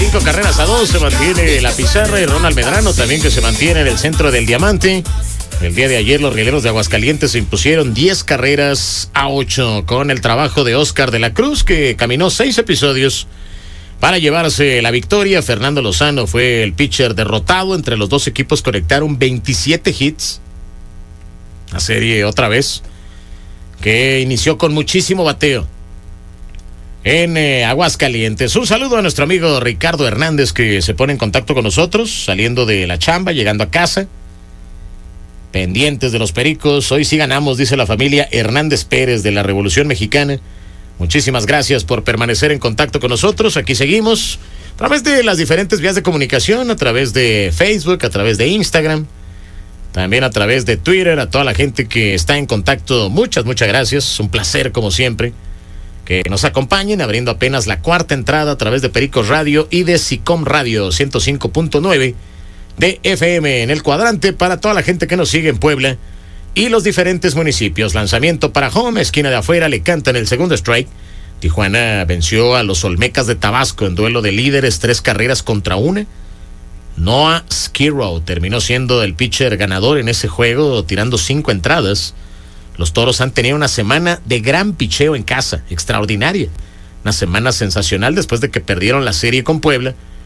5-2 se mantiene la pizarra y Ronald Medrano también que se mantiene en el centro del diamante. El día de ayer los rieleros de Aguascalientes se impusieron 10-8 con el trabajo de Oscar de la Cruz, que caminó 6 episodios para llevarse la victoria. Fernando Lozano fue el pitcher derrotado. Entre los dos equipos conectaron 27 hits. Una serie otra vez que inició con muchísimo bateo en Aguascalientes. Un saludo a nuestro amigo Ricardo Hernández, que se pone en contacto con nosotros saliendo de la chamba, llegando a casa. Pendientes de los Pericos. Hoy sí ganamos, dice la familia Hernández Pérez de la Revolución Mexicana. Muchísimas gracias por permanecer en contacto con nosotros. Aquí seguimos a través de las diferentes vías de comunicación, a través de Facebook, a través de Instagram, también a través de Twitter. A toda la gente que está en contacto, muchas gracias. Es un placer, como siempre, que nos acompañen, abriendo apenas la cuarta entrada a través de Pericos Radio y de SICOM Radio 105.9 de FM en el cuadrante para toda la gente que nos sigue en Puebla y los diferentes municipios. Lanzamiento para home, esquina de afuera, le cantan el segundo strike. Tijuana venció a los Olmecas de Tabasco en duelo de líderes, 3-1. Noah Skirrow terminó siendo el pitcher ganador en ese juego, tirando 5 entradas. Los Toros han tenido una semana de gran picheo en casa, extraordinaria. Una semana sensacional después de que perdieron la serie con Puebla